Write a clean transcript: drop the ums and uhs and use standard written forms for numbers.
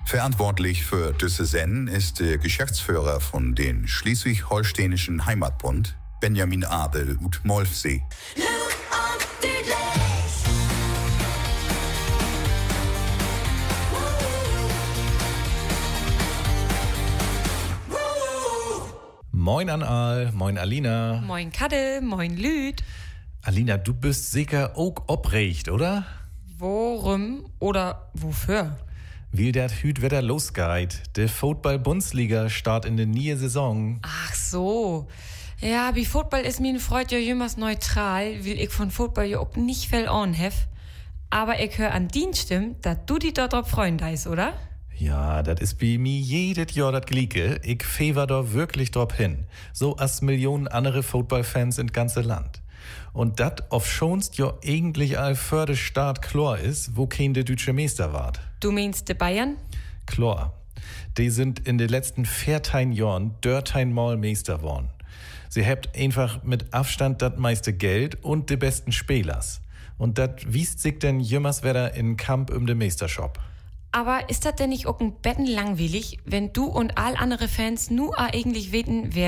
Verantwortlich für diese Sendung ist der Geschäftsführer von den Schleswig-Holsteinischen Heimatbund, Benjamin Adel ut Molfsee. Moin an Al, moin Alina. Moin Kadde, moin Lüd. Alina, du bist sicher auch oprecht, oder? Worum oder wofür? Weil dat Hütwetter losgeht. Der Football-Bundesliga start in der neue Saison. Ach so. Ja, wie Football ist mir Freund ja jümmers neutral, weil ich von Football ja auch nicht viel on hef. Aber ich hör an Dienststimmen, dass du dich dort drauf freuen deist, oder? Ja, das ist bei mir jedes Jahr das Gleiche. Ich fever da wirklich drauf hin. So als Millionen andere Football-Fans in ganze Land. Und dat auf schonst ja eigentlich all für den Start klar ist, wo kein der deutsche Meister ward. Du meinst de Bayern? Klar. Die sind in den letzten 14 Jahren Mal Meister worden. Sie habt einfach mit Abstand das meiste Geld und die besten Spielers. Und dat wiest sich denn jümmers wieder in Kampf um den Meistershop. Aber ist das denn nicht auch ein Betten langweilig, wenn du und all andere Fans nur eigentlich weten, wer